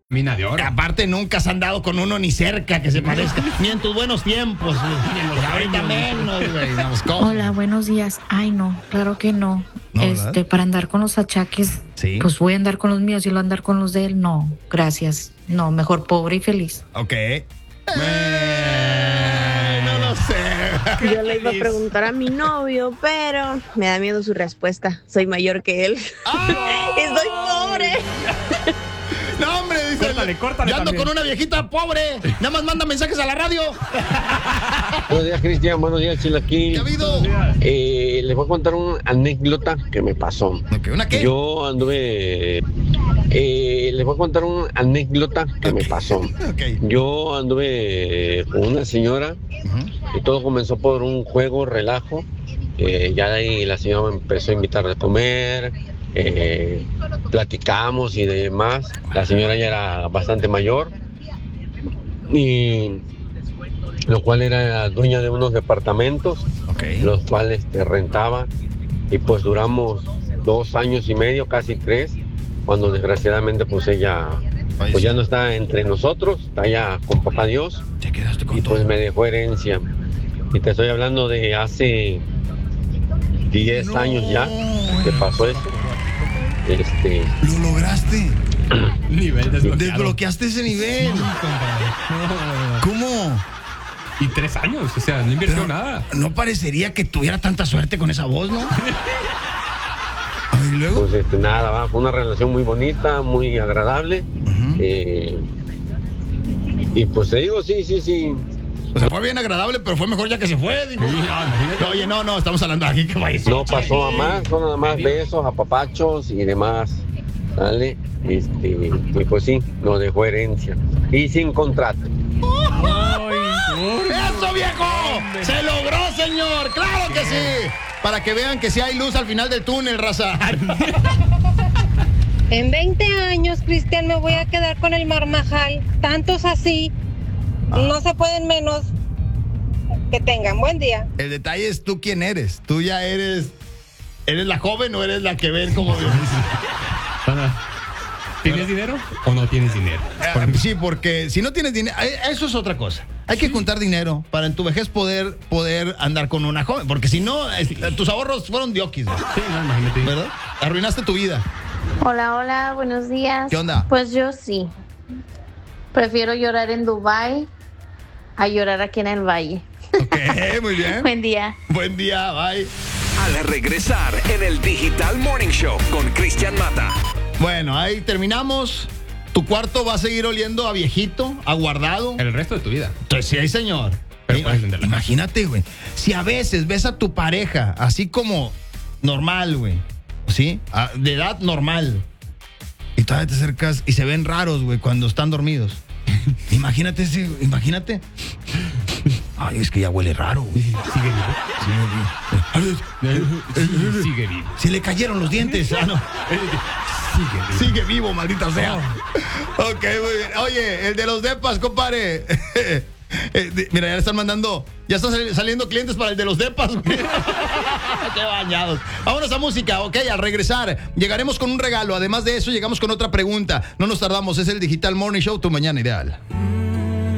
Mina de oro. Aparte, nunca has andado con uno ni cerca que se parezca. Ni en tus buenos tiempos. Ni en los ahorita menos, güey. No, pues, ¿cómo? Hola, buenos días. Ay, no, claro que no. No, ¿verdad? Para andar con los achaques, Sí. pues voy a andar con los míos y lo andar con los de él. No, gracias. No, mejor pobre y feliz. Ok. No lo sé. Yo le iba a preguntar a mi novio, pero me da miedo su respuesta. Soy mayor que él. Estoy pobre. No, hombre, dice. Córtale Yo ando también. con una viejita pobre. Nada más manda mensajes a la radio. Buenos días, Cristian. Buenos días, ¿Qué Chilaquín. ha habido? Les voy a contar una anécdota que me pasó. Ok, ¿una qué? Yo anduve... les voy a contar una anécdota que me pasó. Ok. Yo anduve con una señora y todo comenzó por un juego, relajo. Ya de ahí la señora me empezó a invitar a comer, platicamos y demás. La señora ya era bastante mayor y lo cual era dueña de unos departamentos, Ok. los cuales rentaba, y pues duramos 2 años y medio, casi 3, cuando desgraciadamente pues ella pues ya no está entre nosotros, está ya con papá Dios, Te quedaste con y pues todo. me dejó herencia. Y te estoy hablando de hace 10 No. años ya que pasó eso. Lo lograste. Nivel desbloqueado. Desbloqueaste ese nivel. ¿Cómo? Y 3 años, o sea, no invirtió Pero nada. no parecería que tuviera tanta suerte con esa voz, ¿no? A ver, ¿y luego? Pues nada, va, fue una relación muy bonita, muy agradable. Ujú. Y pues te digo, sí. O sea, fue bien agradable, pero fue mejor ya que se fue. Digo. Sí, imagínate. Oye, no, estamos hablando aquí que vaya. No pasó a más, son nada más besos, apapachos y demás. ¿Vale? Y pues sí, nos dejó herencia. Y sin contrato. ¡Eso, viejo! ¡Se logró, señor! ¡Claro que sí! Para que vean que sí hay luz al final del túnel, raza. En 20 años, Cristian, me voy a quedar con el Marmajal. Tantos así, no se pueden menos. Que tengan buen día. El detalle es tú quién eres. Tú ya eres... ¿Eres la joven o eres la que ven como Dios? ¿Tienes dinero o no tienes dinero? Sí, porque si no tienes dinero, eso es otra cosa. Hay que juntar dinero para en tu vejez poder andar con una joven. Porque si no, tus ahorros fueron diokis, ¿no? Sí, no, imagínate. ¿Verdad? Arruinaste tu vida. Hola, buenos días. ¿Qué onda? Pues yo sí. Prefiero llorar en Dubái a llorar aquí en el valle. Ok, muy bien. Buen día. Buen día, bye. Al regresar en el Digital Morning Show con Cristian Mata. Bueno, ahí terminamos. Tu cuarto va a seguir oliendo a viejito, a guardado. El resto de tu vida. Entonces, sí, señor. Pero puedes vender la casa. Imagínate, güey. Si a veces ves a tu pareja así como normal, güey. ¿Sí? De edad normal. Y todavía te acercas y se ven raros, güey, cuando están dormidos. Imagínate. Ay, es que ya huele raro, güey. Sigue vivo. Sigue vivo. Se le cayeron los dientes. Ah, no. Sigue vivo, maldita sea. Ok, muy bien. Oye, el de los depas, compadre. Mira, ya le están mandando. Ya están saliendo clientes para el de los depas, güey. Qué bañados. Vámonos a música, ok. Al regresar, llegaremos con un regalo. Además de eso, llegamos con otra pregunta. No nos tardamos. Es el Digital Morning Show, tu mañana ideal.